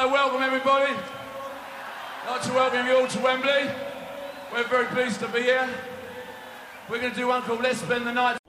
welcome everybody. I'd like to welcome you all to Wembley. We're very pleased to be here. We're going to do one called Let's Spend the Night